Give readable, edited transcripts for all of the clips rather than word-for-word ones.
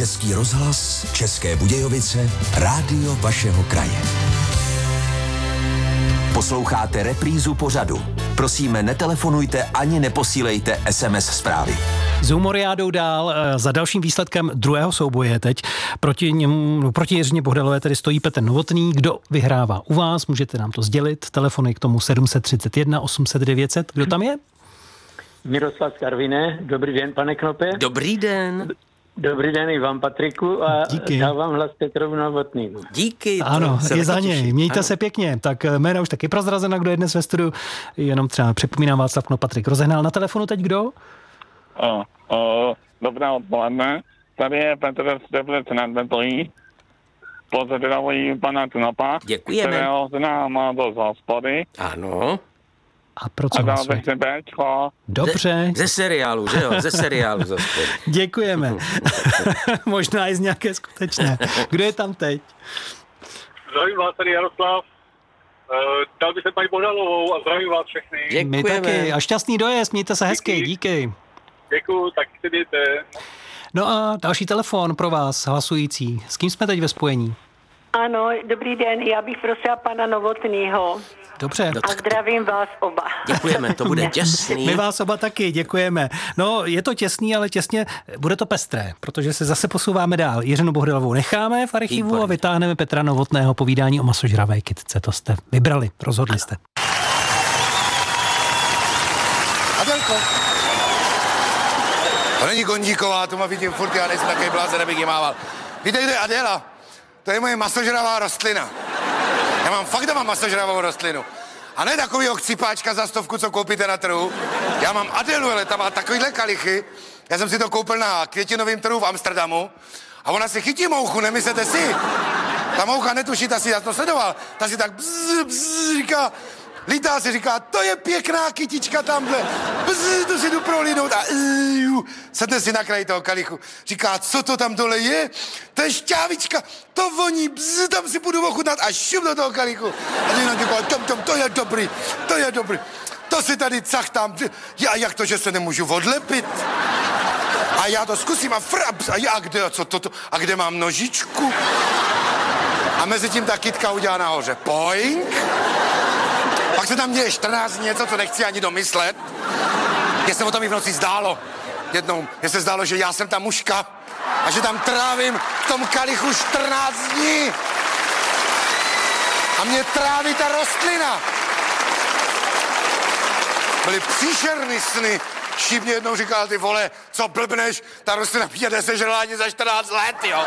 Český rozhlas, České Budějovice, rádio vašeho kraje. Posloucháte reprízu pořadu. Prosíme, netelefonujte ani neposílejte SMS zprávy. S humoriádou dál. Za dalším výsledkem druhého souboje teď proti Jiřině Bohdalové tedy stojí Petr Novotný. Kdo vyhrává u vás? Můžete nám to sdělit. Telefony k tomu 731 800 900. Kdo tam je? Miroslav z Karviné. Dobrý den, pane Knope. Dobrý den. Dobrý den i vám, Patriku, a díky. dávám hlas Petrovi Novotnému. Díky. Ano, je za něj. těším. Mějte ano. se pěkně. Tak jména už taky prozrazena, kdo je dnes ve studiu. Jenom třeba připomínám Václav Knop, Patrik Rozehnal. Na telefonu teď kdo? Dobré odpoledne. Tady je Petr z Teplic nad Vetlí. Pozdravuji pana Knopa, Děkujeme. kterého znám dost z hospody. Ano. A pro A co dal hlasuje? bych si Bčko. Dobře, Ze seriálu, že jo? Ze seriálu zase. děkujeme. Možná i z nějaké skutečné. Kdo je tam teď? Zdravím vás, tady Jaroslav. Dal bych se paní Bohdalovou a zdravím vás všechny. My Děkujeme. taky. A šťastný dojezd, mějte se hezky, díky. Děkuju, tak si mějte. No a další telefon pro vás, hlasující. S kým jsme teď ve spojení? Ano, dobrý den, já bych prosila pana Novotnýho Dobře. a zdravím vás oba. Děkujeme, to bude těsný. My vás oba taky děkujeme. No, je to těsný, ale těsně bude to pestré, protože se zase posouváme dál. Jiřinu Bohdalovou necháme v archivu Výborně. a vytáhneme Petra Novotného povídání o masožravé kytce. To jste vybrali, rozhodli jste. Adelko. To není Gondíková, tu ma vidím furt, já nejsem takový blázen, abych jí mával. Víte, kde je Adéla? To je moje masožravá rostlina. Já mám fakt doma masožravou rostlinu. A ne takovýho chcipáčka za 100, co koupíte na trhu. Já mám Adélu, ale ta má takovýhle kalichy. Já jsem si to koupil na květinovém trhu v Amsterdamu. A ona si chytí mouchu, nemyslete si. Ta moucha netuší, ta si, já to sledoval, ta si tak říká, lítá si, říká, to je pěkná kytička tamhle, to si jdu prohlídnout a sedne si na kraji toho kalichu, říká, co to tam dole je? To je šťávička, to voní, tam si půjdu ochutnat a šup do toho kalichu. A ty nám říká, to je dobrý, to si tady cachtám, a jak to, že se nemůžu odlepit? A já to zkusím a kde mám nožičku? A mezi tím ta kytka udělá nahoře poink. Pak se tam děje 14 dní něco, co nechci ani domyslet. Mně se o tom i v noci zdálo. Jednou mně se zdálo, že já jsem ta mužka a že tam trávím v tom kalichu 14 dní. A mě tráví ta rostlina. Byly příšerný sny. Šíp mě jednou říkal, ty vole, co blbneš, ta rostlina mě nesežrala ani za 14 let, jo.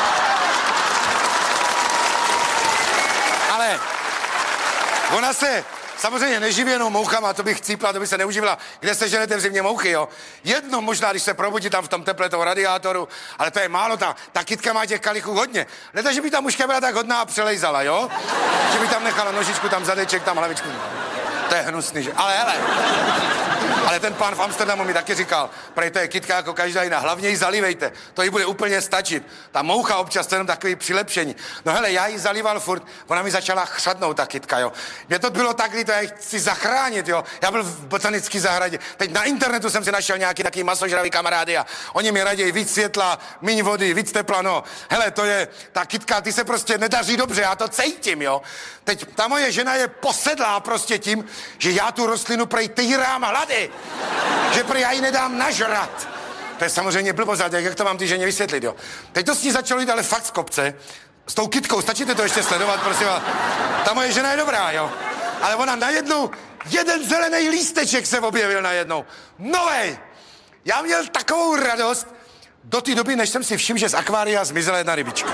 Ale ona se samozřejmě neživí jenom mouchama, to bych cípla, to by se neuživila. Kde se ženete v zimě mouchy, jo? Jedno možná, když se probudí tam v tom teple toho radiátoru, ale to je málo, ta kytka má těch kalichů hodně. Leda, že by ta mužka byla tak hodná a přelejzala, jo? Že by tam nechala nožičku, tam zadeček, tam hlavičku. To je hnusný, že? Ale ten pán v Amsterdamu mi taky říkal, prej to je kytka jako každá jiná, hlavně ji zalívejte, to jí bude úplně stačit. Ta moucha občas, to je jenom takový přilepšení. No hele, já ji zalíval furt, ona mi začala chřadnout, ta kytka, jo. Mně to bylo tak, to já ji chci zachránit, jo. Já byl v botanické zahradě, teď na internetu jsem si našel nějaký takový masožravý kamarády a oni mi raději víc světla, míň vody, víc tepla, no. Hele, to je, ta kytka, ty se prostě nedaří dobře, já to cítím, jo. Teď ta moje žena je posedlá prostě tím, že já tu rostlinu prej týrám hlady. Že prý já ji nedám nažrat. To je samozřejmě blbost, jak to mám ty ženě vysvětlit, jo. Teď to s ní začalo jít ale fakt z kopce. S tou kytkou, stačíte to ještě sledovat, prosím vás. Ta moje žena je dobrá, jo. Ale ona najednou, jeden zelený lísteček se objevil najednou. Novej! Já měl takovou radost do té doby, než jsem si všiml, že z akvária zmizela jedna rybička.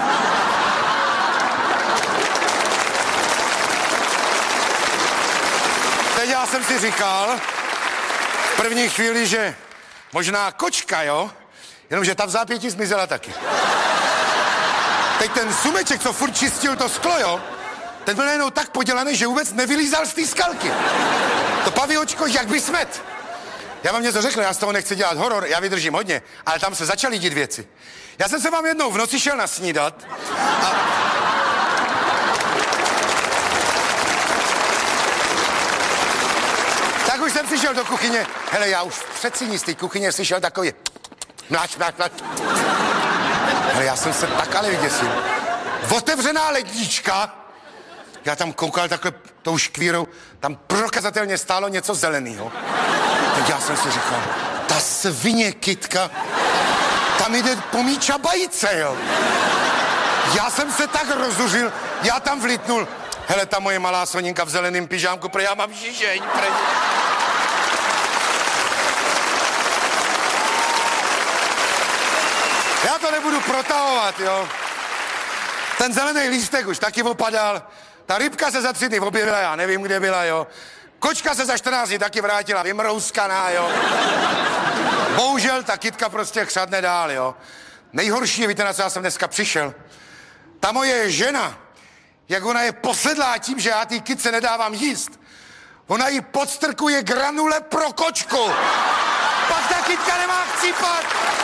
Teď já jsem si říkal v první chvíli, že možná kočka, jo? Jenomže ta v zápětí zmizela taky. Teď ten sumeček, co furt čistil to sklo, jo? Ten byl najednou tak podělaný, že vůbec nevylízal z té skalky. To paviočko, jak by smet. Já vám něco řekl, já z toho nechci dělat horor, já vydržím hodně, ale tam se začaly dít věci. Já jsem se vám jednou v noci šel nasnídat a... Tak už jsem přišel do kuchyně. Hele, já už v předsíni z té kuchyně slyšel takový... Mláč. Ale já jsem se tak ale vyděsil. Otevřená lednička, já tam koukal takhle tou škvírou, tam prokazatelně stálo něco zeleného. Tak já jsem si říkal, ta svině Kytka, tam jde po mý čabajice, jo. Já jsem se tak rozuřil, já tam vlitnul. Hele, ta moje malá Soninka v zeleném pyžámku, protože já mám žížeň, Já to nebudu protahovat, jo. Ten zelený lístek už taky opadal. Ta rybka se za 3 dny objevila, já nevím, kde byla, jo. Kočka se za 14 dní taky vrátila vymrouskaná, jo. Bohužel ta Kytka prostě chřadne dál, jo. Nejhorší je, víte, na co já jsem dneska přišel? Ta moje žena, jak ona je posedlá tím, že já té Kytce nedávám jíst, ona jí podstrkuje granule pro kočku. Pak ta Kytka nemá chcípat.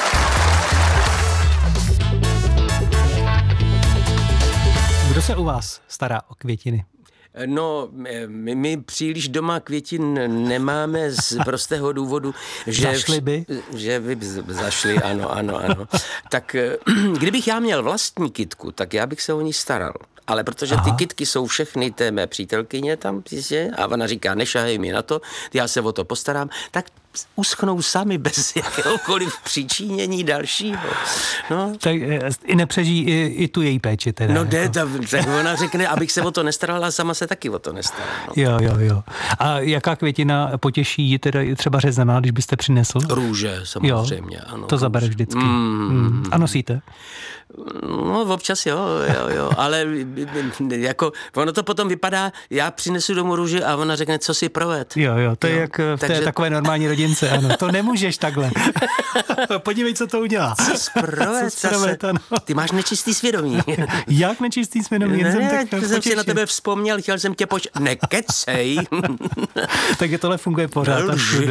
Kdo se u vás stará o květiny? No, my příliš doma květin nemáme z prostého důvodu, že... Zašli by? Že by zašli, ano. Tak kdybych já měl vlastní kytku, tak já bych se o ní staral. Ale protože ty kytky jsou všechny té mé přítelkyně tam, a ona říká, nešahej mi na to, já se o to postarám, tak uschnou sami bez jakéhokoliv přičinění dalšího. No. Tak i nepřežijí i tu její péči teda. No tak ona řekne, abych se o to nestaral, a sama se taky o to nestarala. No. Jo. A jaká květina potěší teda třeba řezaná, když byste přinesl? Růže, samozřejmě. Jo, ano. to zabereš vždycky. A nosíte? No, občas jo, ale jako ono to potom vypadá, já přinesu domů růži a ona řekne, co si proved. Jo, to je jak v té takové normální rodince, ano. To nemůžeš takhle. Podívej, co to udělá. Co sproved, ano. Ty máš nečistý svědomí. Jak nečistý svědomí? Jsem si na tebe vzpomněl, chtěl jsem tě Nekecej. Takže tohle funguje pořád.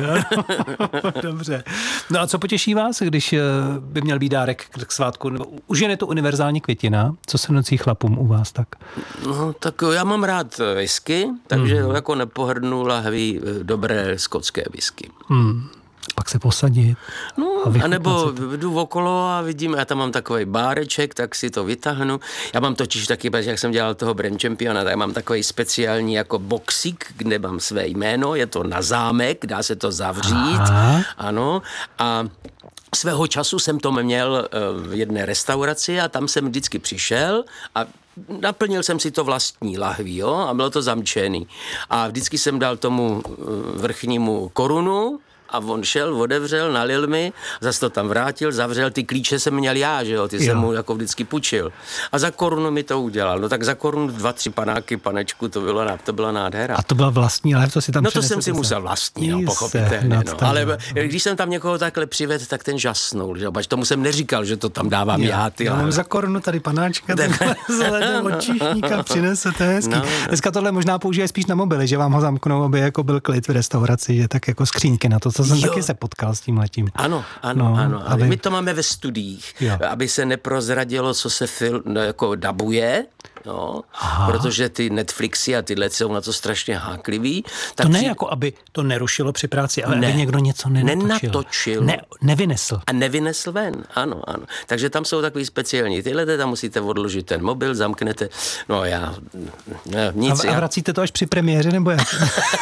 Dobře. No a co potěší vás, když by měl být dárek k svátku? Už je to univerzální květina. Co se nocí chlapům u vás tak? No, tak já mám rád whisky, takže jako nepohrdnu lahví dobré skotské whisky. Pak se posadit. No, anebo jdu okolo a vidím, já tam mám takový báreček, tak si to vytáhnu. Já mám totiž taky, jak jsem dělal toho Brand Championa, tak mám takový speciální jako boxík, kde mám své jméno, je to na zámek, dá se to zavřít. Ano. A svého času jsem to měl v jedné restauraci a tam jsem vždycky přišel a naplnil jsem si to vlastní lahví, jo, a bylo to zamčený. A vždycky jsem dal tomu vrchnímu korunu a on šel, otevřel, nalil mi, zase to tam vrátil, zavřel, ty klíče jsem měl já, že jo, ty jsem mu jako vždycky půjčil. A za korunu mi to udělal. No tak za korunu 2-3 panáky, panečku, to byla nádhera. A to byla vlastní lahev, to si tam přinesl? No to jsem si musel vlastní, no, pochopitelně. No. Ale když jsem tam někoho takhle přivedl, tak ten žasnul, že jo, bač tomu jsem neříkal, že to tam dávám já. Já mám za korunu tady panáčka, zhledem od číšníka přinese, to je hezký. No. Dneska tohle možná použije spíš na mobily, že vám ho zamknou, aby jako byl klid v restauraci, že tak jako skřínky na to, co jsem taky se potkal s tímhletím. Ano. Ale my to máme ve studiích, aby se neprozradilo, co se jako dabuje, no, protože ty Netflixy a tyhle jsou na to strašně háklivý. Tak to ne jako, aby to nerušilo při práci, ale aby někdo něco nenatočil. Nevynesl. A nevynesl ven, ano. Takže tam jsou takový speciální. Tyhle tam musíte odložit ten mobil, zamknete, no já, nic. A vracíte to až při premiéře, nebo jak?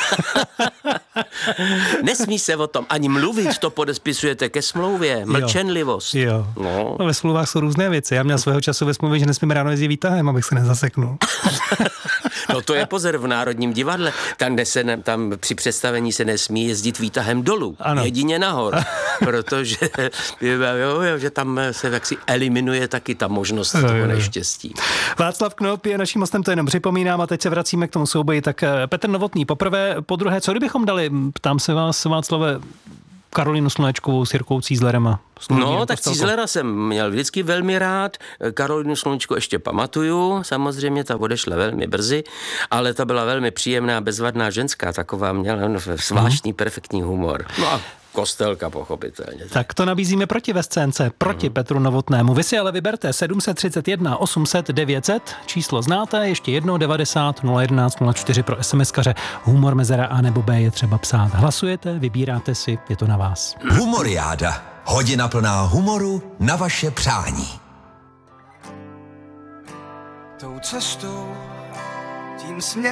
Nesmí se o tom ani mluvit, to podespisujete ke smlouvě, mlčenlivost. Jo. No, ve smlouvách jsou různé věci. Já měl svého času ve smlouvě, že nesmím ráno jezdit výtahem, abych se nezaseknul. No to je pozor v Národním divadle. Tam při představení se nesmí jezdit výtahem dolů, jedině nahor, protože že tam se jaksi eliminuje taky ta možnost toho neštěstí. Václav Knop je naším hostem, to jenom připomínám, a teď se vracíme k tomu souboji. Tak Petr Novotný poprvé, podruhé, co kdybychom dali, ptám se vás, Václave, Karolínu Slunečkovou s Jirkou Cízlerem. No, tak Cízlera jsem měl vždycky velmi rád, Karolínu Slunečku ještě pamatuju, samozřejmě ta odešla velmi brzy, ale ta byla velmi příjemná, bezvadná ženská, taková měla zvláštní, perfektní humor. No a Kostelka, pochopitelně. Tak to nabízíme proti ve scénce, proti Petru Novotnému. Vy si ale vyberte 731 800 900, číslo znáte, ještě jedno 90 011 04 pro SMSkaře. Humor mezera A nebo B je třeba psát. Hlasujete, vybíráte si, je to na vás. Humoriáda. Hodina plná humoru na vaše přání. tou cestou, tím směrem.